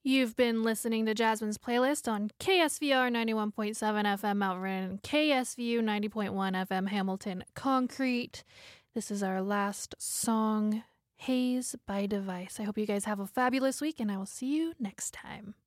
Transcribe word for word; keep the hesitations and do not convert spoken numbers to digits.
You've been listening to Jasmine's playlist on K S V R ninety-one point seven F M Mount Vernon and K S V U ninety point one F M Hamilton Concrete. This is our last song, Haze by Device. I hope you guys have a fabulous week, and I will see you next time.